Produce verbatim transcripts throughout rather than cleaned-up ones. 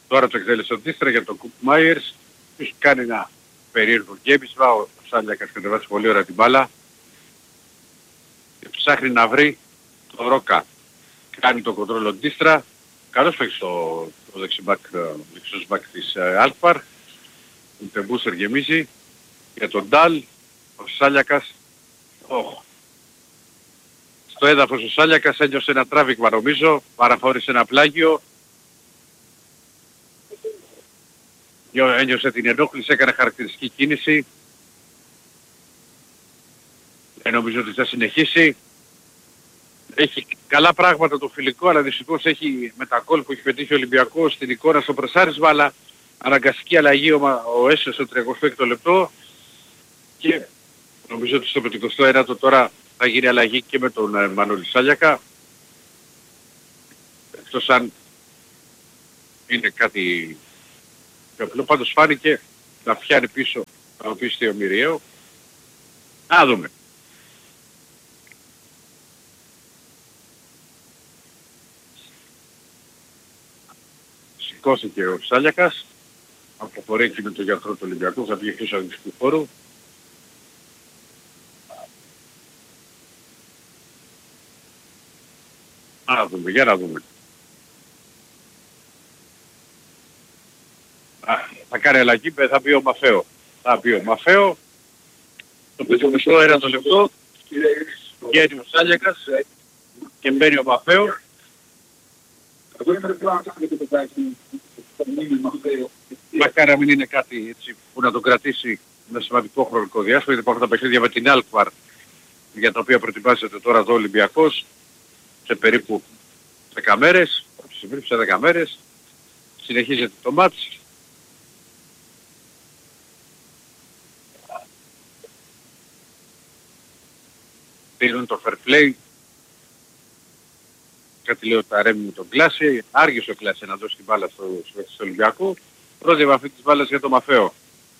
Τώρα το εκτέλεσε ο Ντίστρα για τον Κουκ Μάιερς. Έχει κάνει ένα περίεργο γκέμισμα. Ο Σάλιακας κατεβάζει πολύ ωραία την μπάλα. Και ψάχνει να βρει τον Ρόκα. Κάνει το κοντρόλ ο Ντίστρα. Καλώς παίξει το, το δεξιμπάκ, δεξιός μπακ της Αλκμαρ. Ο Τεμπούσερ γεμίζει. Για τον Ντάλ. Ο Σάλιακας. Oh. Στο έδαφος ο Σάλιακας ένιωσε ένα τράβηγμα νομίζω. Παραχώρησε ένα πλάγιο. Ένιωσε την ενόχληση, έκανε χαρακτηριστική κίνηση. Ε, νομίζω ότι θα συνεχίσει. Έχει καλά πράγματα το φιλικό, αλλά δυστυχώς έχει με τα γκολ που έχει πετύχει ο Ολυμπιακός στην εικόνα στο πρεσάρισμα, αλλά αναγκαστική αλλαγή ο, ο Έσος στο τριαντοέξι έκτο λεπτό και νομίζω ότι στο πενηκοστό ένατο τώρα θα γίνει αλλαγή και με τον ε, Μανώλη Σάλιακα. Εκτός αν είναι κάτι πιο απλό, πάντως φάνηκε να πιάνει πίσω από πίσω ο Μυριαίο. Να δούμε. Σηκώθηκε ο Σάλιακας, αποχωρεί με τον γιατρό του Ολυμπιακού, θα βγει εκτός αγωνιστικού χώρου. Να δούμε, για να δούμε. Α, θα κάνει αλλαγή, θα πει ο Μαφαίο. Θα πει ο Μαφαίο. Το πενηκοστό ένατο λεπτό, βγαίνει ο Σάλιακας και μπαίνει ο Μαφαίο. Μακάρι να μην είναι κάτι έτσι που να το κρατήσει με σημαντικό χρονικό διάστημα, γιατί υπάρχουν τα παιχνίδια με την Αλκμαρ για τα οποία προετοιμάζεται τώρα εδώ ο Ολυμπιακός σε περίπου δέκα μέρες, σε δέκα μέρες, συνεχίζεται το μάτς. Πήρουν το fair play. Κάτι λέω τα Ρέμι με τον Κλάση, άργησε ο Κλάση να δώσει την μπάλα στο, στο, στο Ολυμπιακό. Πρώτη επαφή της μπάλας για τον Μαφαίο.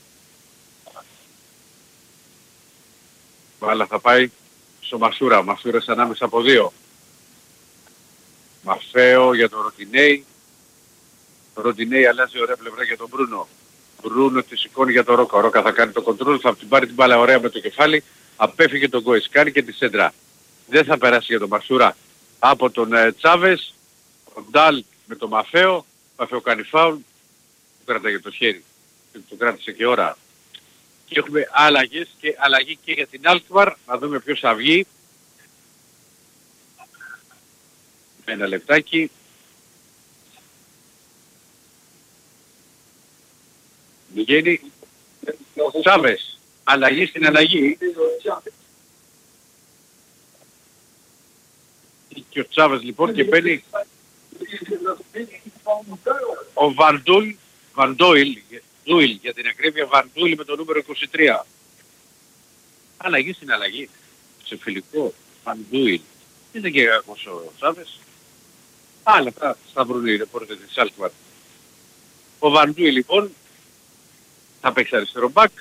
Μπάλα θα πάει στο Μασούρα, ο Μασούρας ανάμεσα από δύο. Μαφαίο για τον Ροντινέι. Ο Ροντινέι αλλάζει ωραία πλευρά για τον Μπρούνο. Μπρούνο τη σηκώνει για τον Ρόκα. Ο Ρόκα θα κάνει το κοντρόλ, θα την πάρει την μπάλα ωραία με το κεφάλι. Απέφυγε τον Γκόης, κάνει και τη σέντρα. Δεν θα περάσει για τον Μασούρα από τον ε, Τσάβες. Ο Ντάλ με τον Μαφαίο. Ο Μαφαίο κάνει φάουλ. Του κράταγε το χέρι. Του κράτησε και ώρα. Και έχουμε αλλαγές και αλλαγή και για την Αλκμαρ. Να δούμε ποιος θα βγει. Ένα λεπτάκι. Βγαίνει ο Τσάβες. Αλλαγή στην αλλαγή. Και ο Τσάβες λοιπόν και παίρνει ο Βαντούλ, Βαντόιλ, Ντούιλ για την ακρίβεια, Βαντούλ με το νούμερο είκοσι τρία. Αλλαγή στην αλλαγή. Σε φιλικό Βαντούιλ. Είναι και κακός ο Τσάβες. Άλλα θα, θα βρουν οι ρεπόρτες της Αλκμαρ. Ο Βαντούιλ λοιπόν θα παίξει αριστερό μπακ.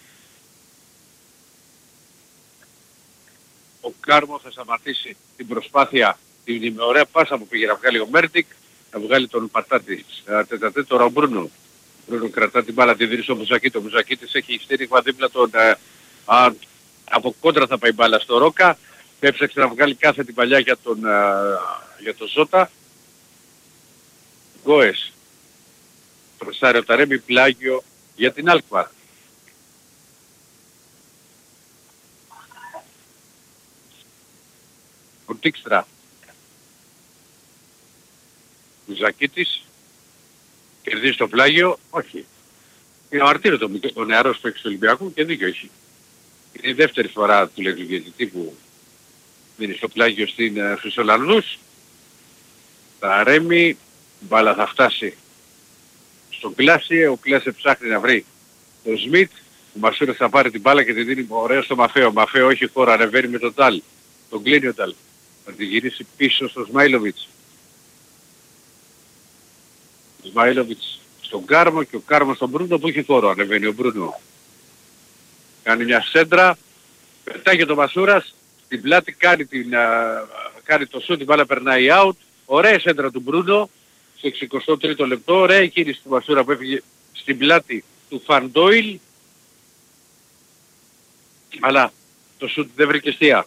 Ο Κάρμο θα σταματήσει την προσπάθεια, την ωραία πάσα που πήγε να βγάλει ο Μέρτικ, να βγάλει τον Πατάτη τετατέ, τώρα ο Μπρούνο. Ο Μπρούνο κρατά την μπάλα, τη δίνει στο Μουζακίτη, ο Μουζακίτης έχει στήριγμα δίπλα τον, α, α, από κόντρα θα πάει μπάλα στο Ρόκα, έψαξε να βγάλει κάθε την παλιά για τον, α, για τον Ζώτα. Γκόες, προσάρει ο Ταρέμι, πλάγιο για την Αλκμαρ. Ο Τίξτρα. Ο Ζακίτης. Κερδίζει το πλάγιο. Όχι. Είναι αμαρτύρω το, το νεαρός παίκτης του Ολυμπιακού και δίκιο έχει. Είναι η δεύτερη φορά του λεγγυητή που δίνει στο πλάγιο στην, uh, στους Ολλανδούς. Τα Ρέμι. Μπάλα θα φτάσει στον Κλάση. Ο Κλάση ψάχνει να βρει τον Σμιτ. Ο Μασούρας θα πάρει την μπάλα και τη δίνει ωραία στο Μαφαίο. Μαφαίο όχι χώρο, ανεβαίνει με τον Τάλ. Τον κλείνει ο Τάλ. Θα τη γυρίσει πίσω στο Σμάιλοβιτς. Ο Σμάιλοβιτς στον Κάρμο και ο Κάρμο στον Μπρούνο που έχει χώρο. Ανεβαίνει ο Μπρούνο. Κάνει μια σέντρα. Πετάγει τον Μασούρας. Στην πλάτη κάνει, την, α, κάνει το σούτ, την μπάλα περνάει out. Ωραία σέντρα του Μπρούνο. στο εξηκοστό τρίτο λεπτό, ωραία η κίνηση του Μασούρα που έφυγε στην πλάτη του Φαντόιλ, αλλά το σουτ δεν βρήκε εστία.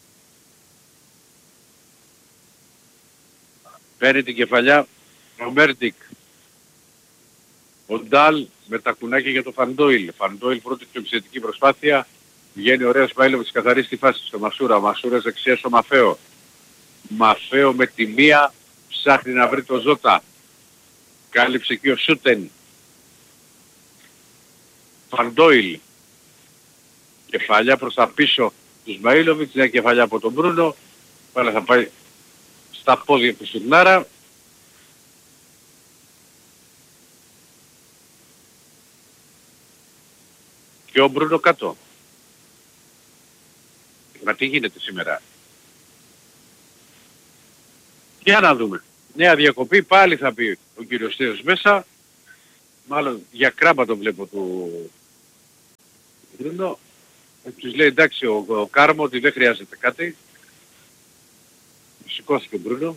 Παίρνει την κεφαλιά ο Μέρντικ. Ο Ντάλ με τα κουνάκια για το Φαντόιλ. Φαντόιλ πρώτη και επιθετική προσπάθεια. Βγαίνει ωραία Σμάιλοβιτς, καθαρίζει τη φάση στο Μασούρα. Μασούρας δεξιά στο Μαφαίο. Μαφαίο με τη μία ψάχνει να βρει το Ζώτα. Κάλυψε εκεί ο Σούτεν. Φαντόιλ. Κεφαλιά προς τα πίσω του Σμάιλοβιτς. Μια κεφαλιά από τον Μπρούνο. Πάλι θα πάει στα πόδια του Στουρνάρα. Και ο Μπρούνο κάτω. Μα τι γίνεται σήμερα. Για να δούμε. Νέα διακοπή πάλι θα πει ο κύριος Θέος μέσα. Μάλλον για κράμπα το βλέπω του Μπρούνο. Τους λέει εντάξει ο, ο Κάρμο ότι δεν χρειάζεται κάτι. Σηκώθηκε ο Μπρούνο.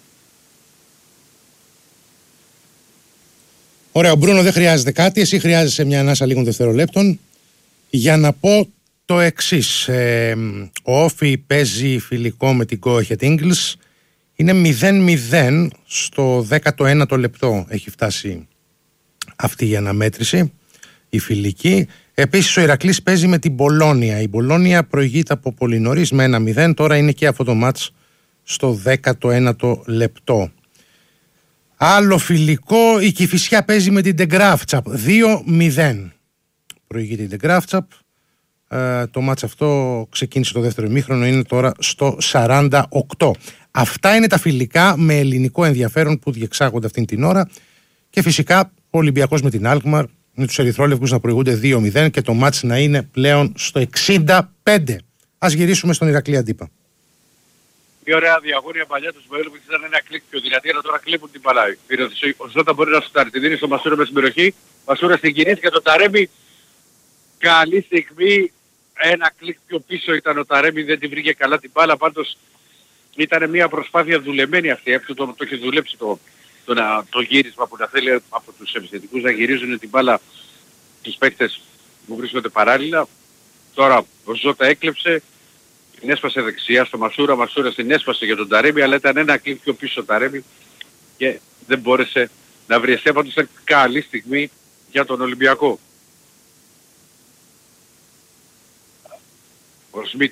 Ωραία, ο Μπρούνο δεν χρειάζεται κάτι. Εσύ χρειάζεσαι μια ανάσα λίγων δευτερολέπτων για να πω το εξής. Ε, ο Όφι παίζει φιλικό με την Go Ahead Eagles. Είναι μηδέν μηδέν στο δέκατο ένατο λεπτό έχει φτάσει αυτή η αναμέτρηση, η φιλική. Επίσης ο Ηρακλής παίζει με την Μπολόνια. Η Μπολόνια προηγείται από πολύ νωρίς με ένα μηδέν. Τώρα είναι και αυτό το μάτς στο δέκατο ένατο λεπτό. Άλλο φιλικό, η Κηφισιά παίζει με την Ντεγκράφτσαπ. δύο μηδέν προηγείται η Ντεγκράφτσαπ. Ε, το μάτς αυτό ξεκίνησε το δεύτερο ημίχρονο, είναι τώρα στο σαράντα οκτώ. Αυτά είναι τα φιλικά με ελληνικό ενδιαφέρον που διεξάγονται αυτήν την ώρα. Και φυσικά ο Ολυμπιακός με την Αλκμαρ, με τους ερυθρόλευκους να προηγούνται δύο μηδέν και το μάτς να είναι πλέον στο εξήντα πέντε. Ας γυρίσουμε στον Ηρακλή Αντίπα. Η ωραία διαγώνια παλιά του Σμαήλοβιτς ήταν ένα κλικ πιο δυνατή, αλλά τώρα κλείνουν την παλάι. Ο Ζώτα μπορεί να σουτάρει, τη δίνει στο Μασούρα μέσα στην περιοχή. Μασούρα στην κινήση και το Ταρέμι. Καλή στιγμή, ένα κλικ πιο πίσω ήταν ο Ταρέμι, δεν τη βρήκε καλά την μπάλα, πάντως ήταν μια προσπάθεια δουλεμένη αυτή, αυτό το, το έχει δουλέψει το, το, το, το γύρισμα που να θέλει από τους επιθετικούς να γυρίζουν την μπάλα τους παίκτες που βρίσκονται παράλληλα. Τώρα ο Ζώτα έκλεψε, την έσπασε δεξιά στο Μασούρα, Μασούρα την έσπασε για τον Ταρέμι, αλλά ήταν ένα κλικ πιο πίσω ο Ταρέμι και δεν μπόρεσε να βρει εστία, πάντως ήταν καλή στιγμή για τον Ολυμπιακό. Ο Σμιτ,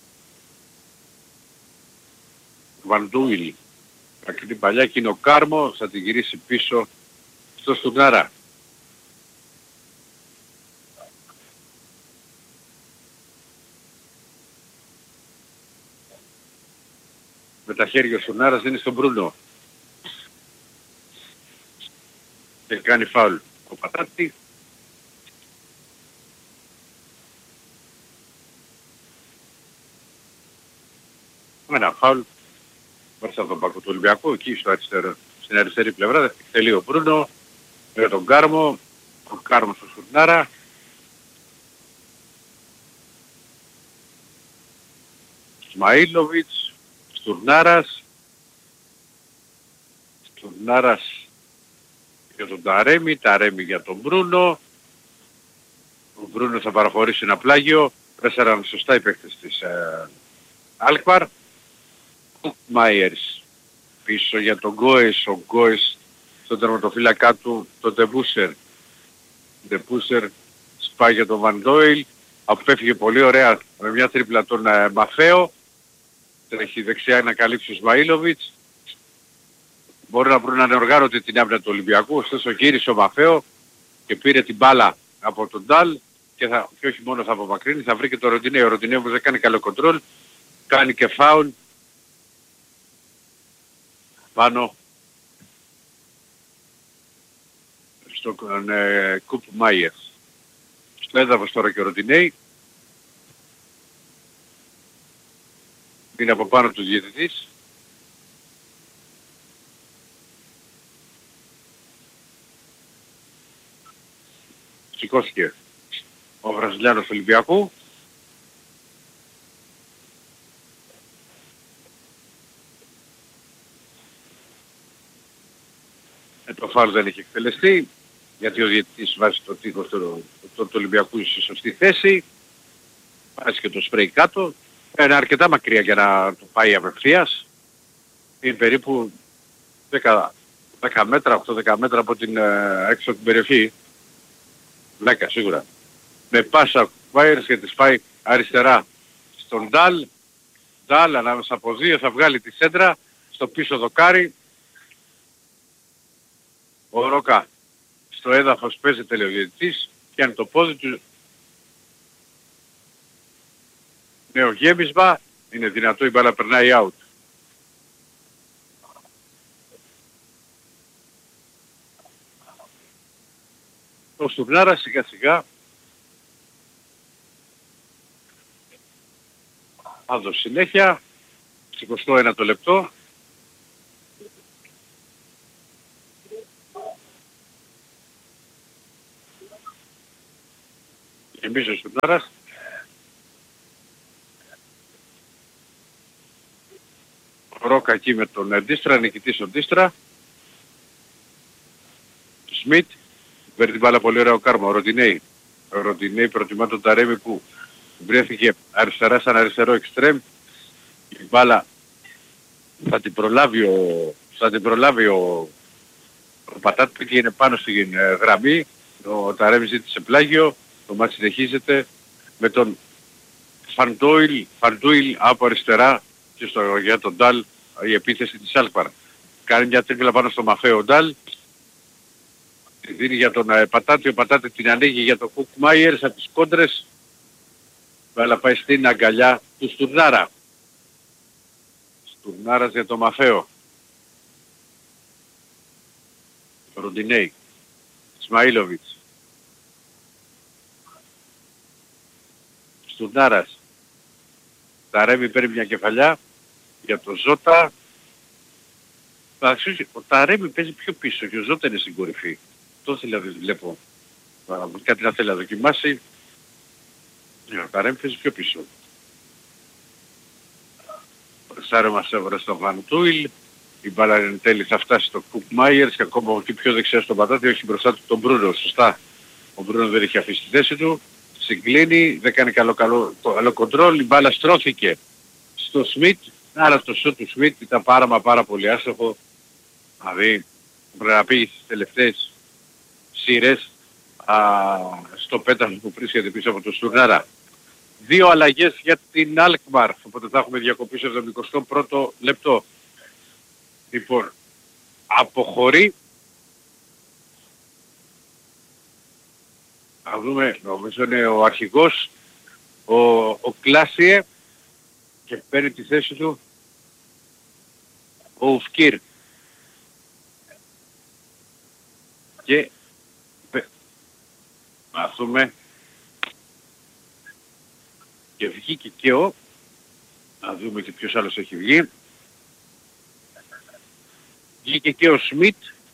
Βαντούιλ, ακριβή παλιά και είναι ο Κάρμο, θα την γυρίσει πίσω στο Στουρνάρα. Με τα χέρια ο Στουρνάρας είναι στον Μπρούνο. Και κάνει φάουλ ο Πατάτη. Με ένα φάουλ μέσα από τον πάκο του Ολυμπιακού, εκεί στο αριστερό, στην αριστερή πλευρά, τελεί ο Μπρούνο με τον Κάρμο, ο Κάρμο στο Στουρνάρα. Σμαήλοβιτς, Στουρνάρας, Στουρνάρας για τον Ταρέμι, Ταρέμι για τον Μπρούνο. Ο Μπρούνο θα παραχωρήσει ένα πλάγιο, πέσαραν σωστά οι παίκτες της ε, Αλκμαρ. Μάιερς πίσω για τον Γκόες, ο Γκόες στον τερματοφύλακά του, τον Ντεμπούσερ. Ντεμπούσερ σπάει για τον Βαντόιλ, απέφυγε πολύ ωραία με μια τρίπλα τον uh, Μαφαίο. Τρέχει δεξιά να καλύψει ο Σμαήλοβιτς. Μπορεί να βρουν ανεοργάνωτη την άμυνα του Ολυμπιακού, ωστόσο γύρισε ο Μαφαίο και πήρε την μπάλα από τον Ντάλ και, θα, και όχι μόνο θα απομακρύνει, θα βρει και το Ροντινέο. Ο Ροντινέο όμως δεν κάνει καλό κοντρόλ, κάνει και φάουλ πάνω στο ε, Κουπ Μάιερς. Στο έδαφος τώρα και ο Ροντινέη. Είναι από πάνω του διαιτητής. Σηκώθηκε ο Βραζιλιάνος του Ολυμπιακού. Ε, το φάουλ δεν έχει εκτελεστεί, γιατί ο διαιτητής βάζει το τείχος του, του, του Ολυμπιακού στη σωστή θέση. Βάζει και το σπρέι κάτω. Είναι αρκετά μακριά για να το πάει απευθείας. Είναι περίπου δέκα, δέκα μέτρα, οκτώ δέκα μέτρα από την ε, έξω από την περιοχή. δέκα σίγουρα. Με πάσα Κουάιερς και τη πάει αριστερά στον Ντάλ. Ντάλ ανάμεσα από δύο θα βγάλει τη σέντρα στο πίσω δοκάρι. Ο Ρόκα στο έδαφος παίζει τελειοδιαιτητής, πιάνει το πόδι του. Νέο γέμισμα, είναι δυνατό, η μπάλα περνάει out. Ο Στουρνάρας σιγά σιγά θα δώσει συνέχεια, εικοστό ένατο λεπτό. Εμείς ο Στουρνάρας. Ρόκα εκεί με τον Ντίστρα, νικητής ο Ντίστρα. Σμιτ, παίρνει την μπάλα πολύ ωραίο κάρμα, ο Ροντινέι. Ο Ροντινέι προτιμά τον Ταρέμι που βρέθηκε αριστερά σαν αριστερό εξτρέμ. Η μπάλα θα την προλάβει ο, θα την προλάβει ο, ο Πατάτη και είναι πάνω στην ε, γραμμή. Ο Ταρέμι ζήτησε πλάγιο, το μάτς συνεχίζεται με τον Φαντούιλ, Φαντούιλ από αριστερά και στο, για τον Ντάλ η επίθεση της Άλκπαρ. Κάνει μια τρίπλα πάνω στο Μαφέο Ντάλ. Τη δίνει για τον ε, Πατάτη, ο Πατάτη την ανοίγει για τον Κουκ Μάιερς από τις κόντρες. Αλλά πάει στην αγκαλιά του Στουρνάρα. Στουρνάρας για τον Μαφέο. Ροντινέι. Ισμαήλοβιτς. Στουρνάρας. Ταρέμι παίρνει μια κεφαλιά για τον Ζώτα. Ο Ταρέμι παίζει πιο πίσω και ο Ζώτα είναι στην κορυφή. Το δηλαδή βλέπω. Κάτι να θέλει να δοκιμάσει. Ο Ταρέμι παίζει πιο πίσω. Ο Σάρο μας έβρε στο Βαντούιλ. Η μπάλα εν τέλει θα φτάσει στο Κουκ Μάιερς και ακόμα εκεί πιο δεξιά στον Πατάτη, όχι μπροστά του τον Μπρούνο. Σωστά. Ο Μπρούνο δεν έχει αφήσει τη θέση του. Συγκλίνει, δεν κάνει καλό, καλό, καλό κοντρόλ. Η μπάλα στρώθηκε στο Σμιτ. Άρα το σούτ του Σμιτ ήταν πάρα μα πάρα πολύ άστοχο. Δηλαδή πρέπει να πει στις τελευταίες σειρές α, στο πέτασμα που βρίσκεται πίσω από το Στουρνάρα. Δύο αλλαγές για την Αλκμαρ, οπότε θα έχουμε διακοπή στο εβδομηκοστό πρώτο λεπτό. Λοιπόν, αποχωρεί. Να δούμε, νομίζω είναι ο αρχηγός, ο, ο Κλάσιε και παίρνει τη θέση του ο Ουφκύρ. Και να δούμε και βγήκε και ο, να δούμε και ποιος άλλος έχει βγει. Βγήκε και ο Σμιτ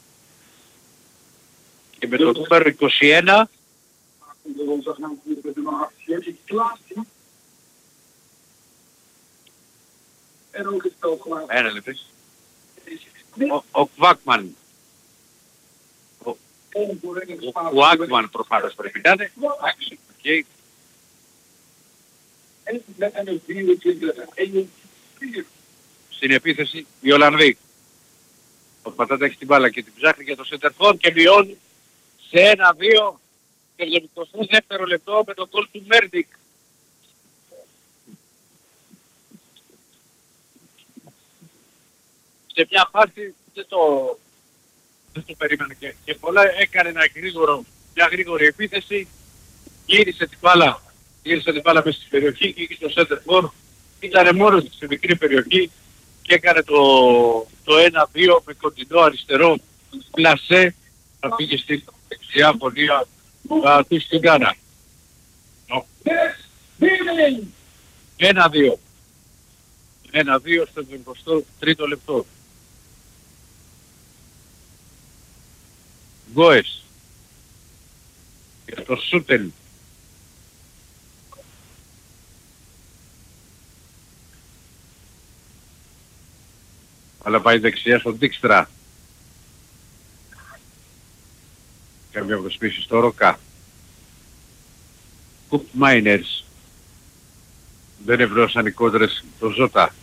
και με το νούμερο είκοσι ένα ένα λεπτό. Ο, ο Κβάκμαν. Ο, ο Κβάκμαν προφανώς πρέπει να είναι. Okay. Στην επίθεση οι Ολλανδοί. Ο Πατάτα έχει την μπάλα και την ψάχνει για το σεντερφόρ και μειώνει σε ένα δύο και εβδομηκοστό δεύτερο λεπτό με το γκολ του Μέρντικ. Σε μια φάση δεν το, δεν το περίμενε και, και πολλά, έκανε ένα γρήγορο, μια γρήγορη επίθεση, γύρισε την μπάλα, γύρισε την μπάλα μέσα στην περιοχή και εκεί στο σεντερφόρ, ήταν μόνος στη μικρή περιοχή και έκανε το, το ένα δύο με κοντινό αριστερό πλασέ, θα πήγε στη δεξιά γωνία του Στουγκάνα. ένα δύο. ένα δύο στο εικοστό τρίτο λεπτό. Γκόες. Για το Σούτελ. Αλλά πάει δεξιά στον Ντίκστρα. καμία προσπίση στο Ροκά. Κουπ Μάινερς. Δεν ευρώσαν οι κόντρες το Ζώτα.